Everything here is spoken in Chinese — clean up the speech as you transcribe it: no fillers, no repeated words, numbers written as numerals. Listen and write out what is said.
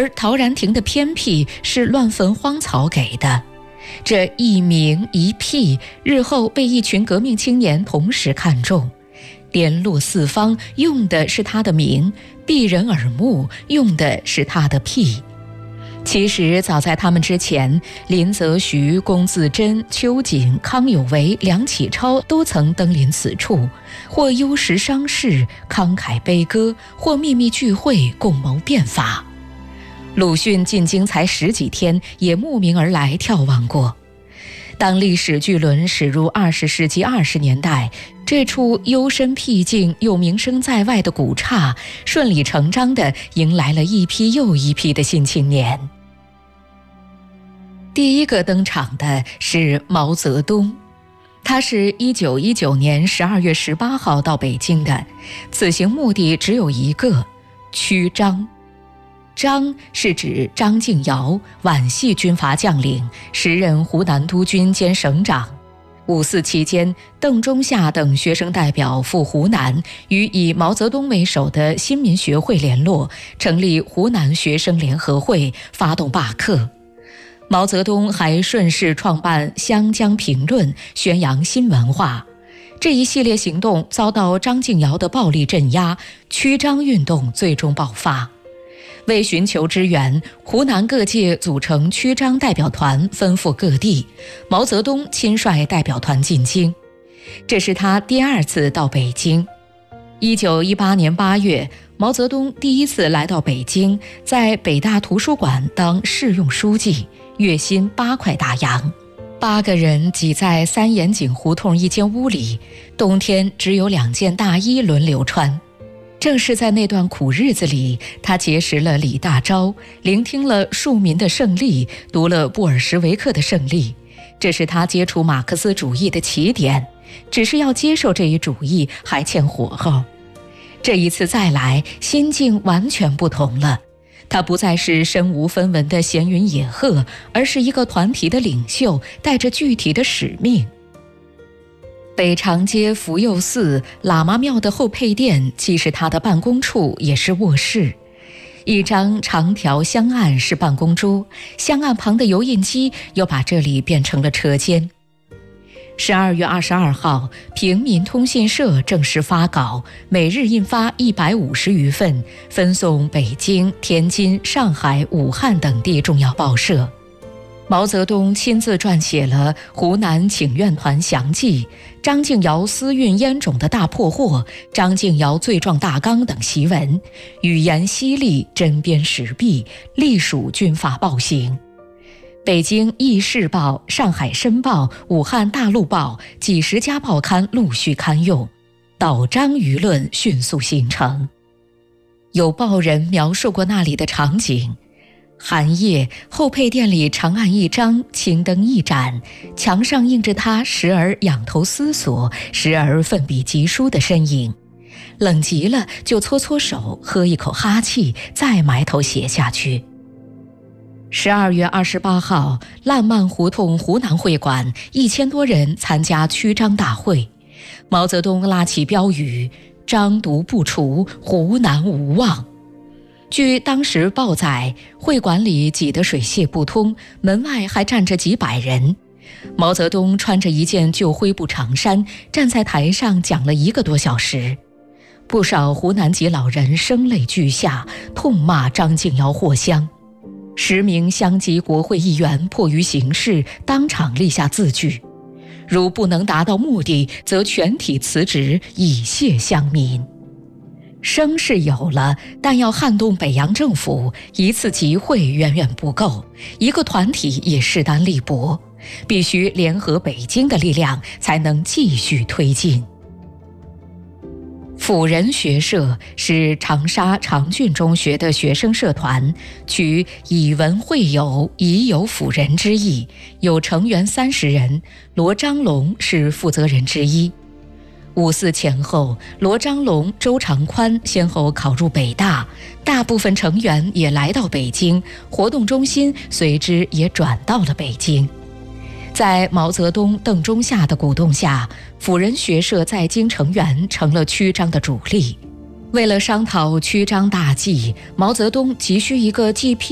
而陶然亭的偏僻是乱坟荒草给的。这一名一辟，日后被一群革命青年同时看中，联络四方用的是他的名，避人耳目用的是他的辟。其实早在他们之前，林则徐、龚自珍、秋瑾、康有为、梁启超都曾登临此处，或幽食伤势，慷慨悲歌，或秘密聚会，共谋变法。鲁迅进京才10几天，也慕名而来眺望过。当历史巨轮驶入20世纪20年代，这处幽深僻静又名声在外的古刹，顺理成章地迎来了一批又一批的新青年。第一个登场的是毛泽东，他是1919年12月18号到北京的，此行目的只有一个：驱张。张是指张敬尧，皖系军阀将领，时任湖南督军兼省长。5·4期间，邓中夏等学生代表赴湖南，与以毛泽东为首的新民学会联络，成立湖南学生联合会，发动罢课。毛泽东还顺势创办《湘江评论》，宣扬新文化。这一系列行动遭到张敬尧的暴力镇压，驱张运动最终爆发。为寻求支援，湖南各界组成驱张代表团，分赴各地。毛泽东亲率代表团进京，这是他第2次到北京。1918年8月，毛泽东第1次来到北京，在北大图书馆当试用书记，月薪8块大洋。8个人挤在三眼井胡同一间屋里，冬天只有2件大衣轮流穿。正是在那段苦日子里，他结识了李大钊，聆听了庶民的胜利，读了布尔什维克的胜利。这是他接触马克思主义的起点，只是要接受这一主义还欠火候。这一次再来，心境完全不同了。他不再是身无分文的闲云野鹤，而是一个团体的领袖，带着具体的使命。北长街福佑寺喇嘛庙的后配殿既是他的办公处，也是卧室。一张长条香案是办公桌，香案旁的油印机又把这里变成了车间。12月22号，平民通信社正式发稿，每日印发150余份，分送北京、天津、上海、武汉等地重要报社。毛泽东亲自撰写了湖南请愿团详记、张敬尧私运烟种的大破获、张敬尧罪状大纲等檄文，语言犀利，针砭时弊，隶属军阀暴行。北京《议事报》、上海《申报》、武汉《大陆报》几十家报刊陆续刊用，倒张舆论迅速形成。有报人描述过那里的场景：寒夜，后配殿里长案一张，青灯一盏，墙上映着他时而仰头思索，时而奋笔疾书的身影。冷极了就搓搓手，喝一口哈气，再埋头写下去。12月28号，烂漫胡同湖南会馆1000多人参加驱张大会，毛泽东拉起标语：张毒不除，湖南无望。据当时报载，会馆里挤得水泄不通，门外还站着几百人。毛泽东穿着一件旧灰布长衫，站在台上讲了1个多小时。不少湖南籍老人声泪俱下，痛骂张敬尧藿香。10名乡级国会议员迫于形势，当场立下字据：如不能达到目的，则全体辞职，以谢乡民。声势有了，但要撼动北洋政府，一次集会远远不够，一个团体也势单力薄，必须联合北京的力量，才能继续推进。辅仁学社是长沙长郡中学的学生社团，取以文会友，以友辅仁之意，有成员30人，罗章龙是负责人之一。5·4前后，罗章龙、周长宽先后考入北大，大部分成员也来到北京，活动中心随之也转到了北京。在毛泽东、邓中夏的鼓动下，辅仁学社在京成员成了驱张的主力。为了商讨驱张大计，毛泽东急需一个既